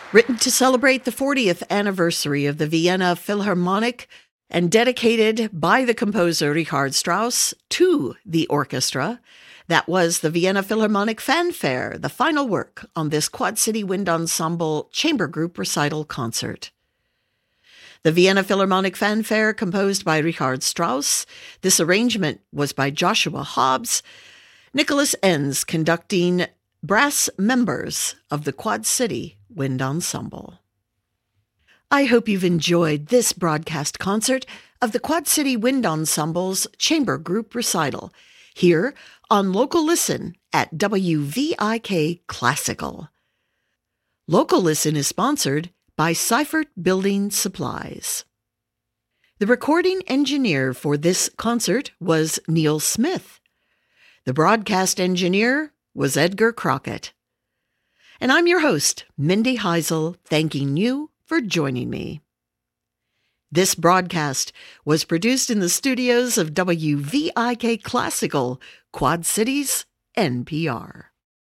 Written to celebrate the 40th anniversary of the Vienna Philharmonic and dedicated by the composer Richard Strauss to the orchestra, that was the Vienna Philharmonic Fanfare, the final work on this Quad City Wind Ensemble chamber group recital concert. The Vienna Philharmonic Fanfare, composed by Richard Strauss. This arrangement was by Joshua Hobbs. Nicholas Enns conducting brass members of the Quad City Wind Ensemble. I hope you've enjoyed this broadcast concert of the Quad City Wind Ensemble's chamber group recital here on Local Listen at WVIK Classical. Local Listen is sponsored by Seifert Building Supplies. The recording engineer for this concert was Neil Smith. The broadcast engineer was Edgar Crockett. And I'm your host, Mindy Heisel, thanking you for joining me. This broadcast was produced in the studios of WVIK Classical, Quad Cities, NPR.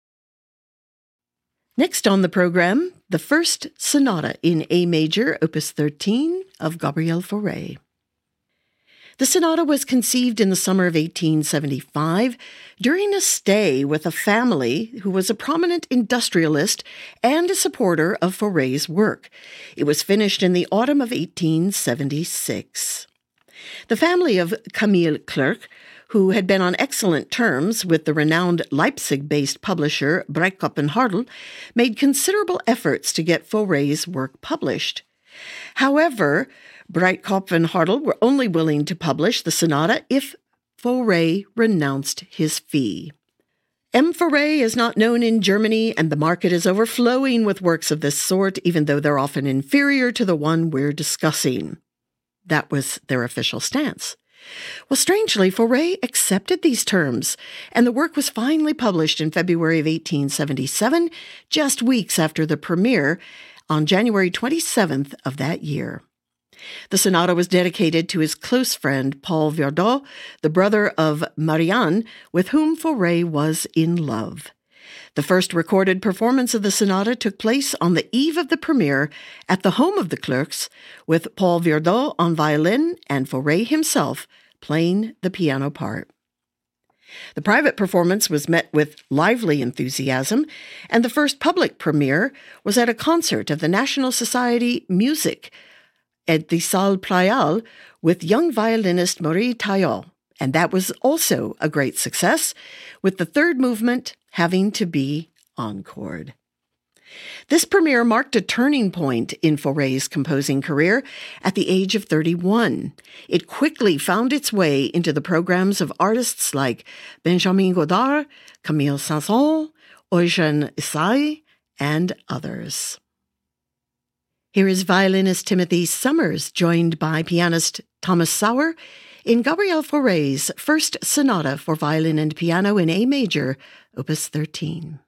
Next on the program, the first sonata in A major, opus 13 of Gabriel Fauré. The sonata was conceived in the summer of 1875 during a stay with a family who was a prominent industrialist and a supporter of Fauré's work. It was finished in the autumn of 1876. The family of Camille Clerc, who had been on excellent terms with the renowned Leipzig-based publisher Breitkopf & Hartel, made considerable efforts to get Fauré's work published. However, Breitkopf & Hartel were only willing to publish the sonata if Fauré renounced his fee. M. Fauré is not known in Germany, and the market is overflowing with works of this sort, even though they're often inferior to the one we're discussing. That was their official stance. Well, strangely, Fauré accepted these terms, and the work was finally published in February of 1877, just weeks after the premiere, on January 27th of that year. The sonata was dedicated to his close friend Paul Verdot, the brother of Marianne, with whom Fauré was in love. The first recorded performance of the sonata took place on the eve of the premiere at the home of the Clercs, with Paul Verdot on violin and Fauré himself playing the piano part. The private performance was met with lively enthusiasm, and the first public premiere was at a concert of the National Society Music at the Salle Pleyel with young violinist Marie Taillot, and that was also a great success, with the third movement having to be encored. This premiere marked a turning point in Fauré's composing career at the age of 31. It quickly found its way into the programs of artists like Benjamin Godard, Camille Saint-Saëns, Eugène Ysaÿe, and others. Here is violinist Timothy Summers, joined by pianist Thomas Sauer, in Gabriel Fauré's first sonata for violin and piano in A major, opus 13.